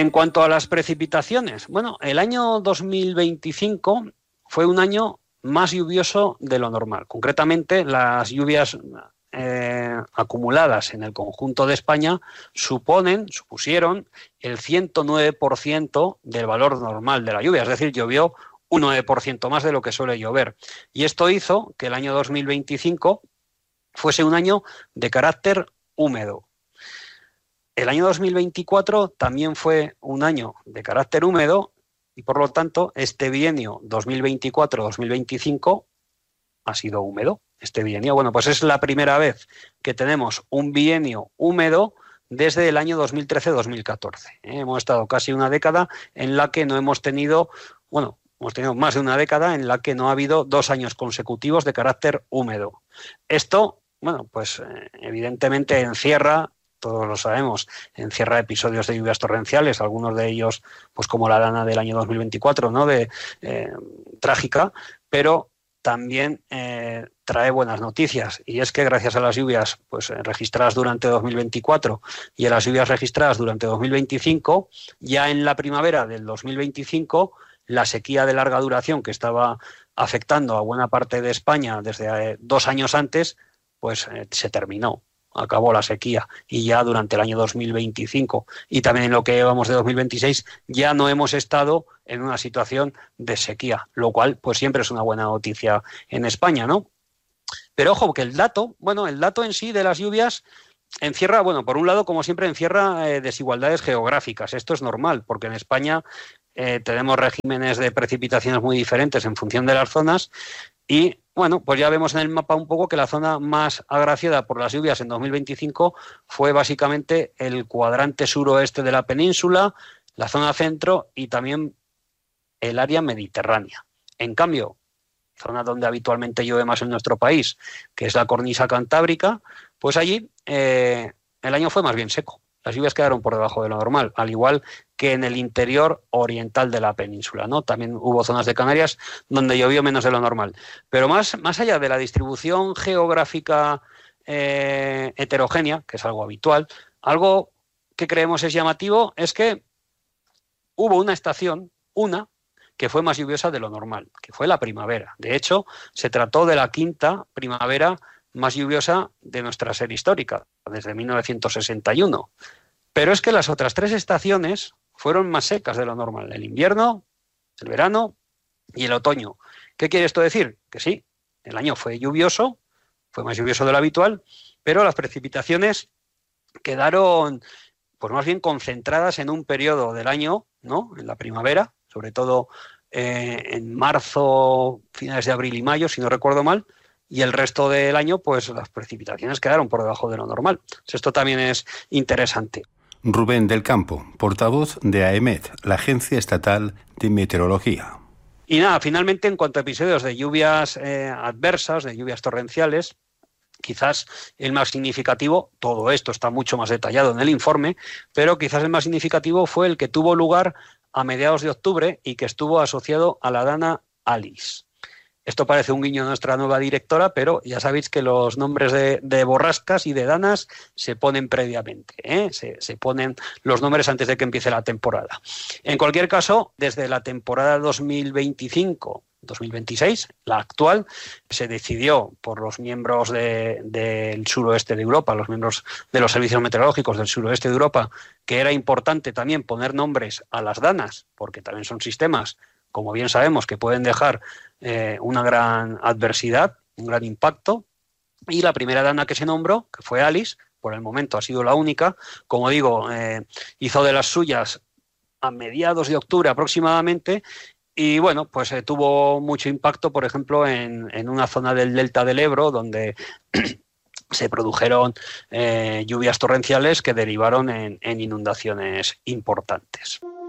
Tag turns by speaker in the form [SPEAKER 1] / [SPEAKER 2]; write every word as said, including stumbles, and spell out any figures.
[SPEAKER 1] En cuanto a las precipitaciones, bueno, el año dos mil veinticinco fue un año más lluvioso de lo normal. Concretamente, las lluvias eh, acumuladas en el conjunto de España suponen, supusieron el ciento nueve por ciento del valor normal de la lluvia, es decir, llovió un nueve por ciento más de lo que suele llover. Y esto hizo que el año dos mil veinticinco fuese un año de carácter húmedo. El año dos mil veinticuatro también fue un año de carácter húmedo y, por lo tanto, este bienio dos mil veinticuatro dos mil veinticinco ha sido húmedo. Este bienio, bueno, pues es la primera vez que tenemos un bienio húmedo desde el año dos mil trece dos mil catorce. ¿eh? Hemos estado casi una década en la que no hemos tenido, bueno, hemos tenido más de una década en la que no ha habido dos años consecutivos de carácter húmedo. Esto, bueno, pues eh, evidentemente encierra, todos lo sabemos, encierra episodios de lluvias torrenciales, algunos de ellos, pues como la Dana del año dos mil veinticuatro, ¿no? De eh, trágica, pero también eh, trae buenas noticias, y es que gracias a las lluvias pues registradas durante dos mil veinticuatro y a las lluvias registradas durante dos mil veinticinco, ya en la primavera del dos mil veinticinco la sequía de larga duración que estaba afectando a buena parte de España desde eh, dos años antes, pues eh, se terminó. Acabó la sequía y ya durante el año dos mil veinticinco y también en lo que llevamos de dos mil veintiséis ya no hemos estado en una situación de sequía, lo cual pues siempre es una buena noticia en España, ¿no? Pero ojo, que el dato, bueno, el dato en sí de las lluvias encierra, bueno, por un lado, como siempre, encierra eh, desigualdades geográficas. Esto es normal, porque en España eh, tenemos regímenes de precipitaciones muy diferentes en función de las zonas y bueno, pues ya vemos en el mapa un poco que la zona más agraciada por las lluvias en dos mil veinticinco fue básicamente el cuadrante suroeste de la península, la zona centro y también el área mediterránea. En cambio, zona donde habitualmente llueve más en nuestro país, que es la cornisa cantábrica, pues allí eh, el año fue más bien seco. Las lluvias quedaron por debajo de lo normal, al igual que en el interior oriental de la península, ¿no? También hubo zonas de Canarias donde llovió menos de lo normal. Pero más, más allá de la distribución geográfica eh, heterogénea, que es algo habitual, algo que creemos es llamativo es que hubo una estación, una, que fue más lluviosa de lo normal, que fue la primavera. De hecho, se trató de la quinta primavera más lluviosa de nuestra serie histórica, desde mil novecientos sesenta y uno. Pero es que las otras tres estaciones fueron más secas de lo normal. El invierno, el verano y el otoño. ¿Qué quiere esto decir? Que sí, el año fue lluvioso, fue más lluvioso de lo habitual, pero las precipitaciones quedaron pues más bien concentradas en un periodo del año, ¿no? En la primavera, sobre todo eh, en marzo, finales de abril y mayo, si no recuerdo mal, y el resto del año, pues las precipitaciones quedaron por debajo de lo normal. Esto también es interesante.
[SPEAKER 2] Rubén del Campo, portavoz de AEMET, la Agencia Estatal de Meteorología.
[SPEAKER 1] Y nada, finalmente, en cuanto a episodios de lluvias eh, adversas, de lluvias torrenciales, quizás el más significativo, todo esto está mucho más detallado en el informe, pero quizás el más significativo fue el que tuvo lugar a mediados de octubre y que estuvo asociado a la Dana Alice. Esto parece un guiño a nuestra nueva directora, pero ya sabéis que los nombres de, de borrascas y de danas se ponen previamente, ¿eh? se, se ponen los nombres antes de que empiece la temporada. En cualquier caso, desde la temporada dos mil veinticinco dos mil veintiséis, la actual, se decidió por los miembros de, del suroeste de Europa, los miembros de los servicios meteorológicos del suroeste de Europa, que era importante también poner nombres a las danas, porque también son sistemas, como bien sabemos, que pueden dejar eh, una gran adversidad, un gran impacto. Y la primera dana que se nombró, que fue Alice, por el momento ha sido la única, como digo, eh, hizo de las suyas a mediados de octubre aproximadamente. Y bueno, pues eh, tuvo mucho impacto, por ejemplo, en, en una zona del delta del Ebro, donde se produjeron eh, lluvias torrenciales que derivaron en, en inundaciones importantes.